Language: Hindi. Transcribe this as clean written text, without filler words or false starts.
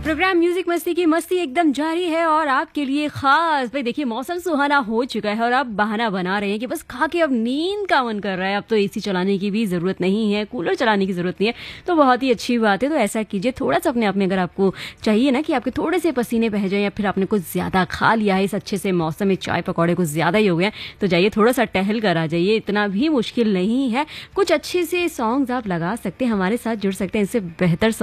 प्रोग्राम म्यूजिक मस्ती की मस्ती एकदम जारी है और आपके लिए खास भाई देखिए मौसम सुहाना हो चुका है और आप बहाना बना रहे हैं कि बस खा के अब नींद का मन कर रहा है। अब तो एसी चलाने की भी ज़रूरत नहीं है, कूलर चलाने की ज़रूरत नहीं है, तो बहुत ही अच्छी बात है। तो ऐसा कीजिए, थोड़ा सा अपने आप में अगर आपको चाहिए ना कि आपके थोड़े से पसीने बह जाए या फिर आपने कुछ ज़्यादा खा लिया है इस अच्छे से मौसम में, चाय पकौड़े कुछ ज़्यादा ही हो गए, तो जाइए थोड़ा सा टहल कर आ जाइए, इतना भी मुश्किल नहीं है। कुछ अच्छे से सॉन्ग्स आप लगा सकते हैं, हमारे साथ जुड़ सकते हैं, इससे बेहतर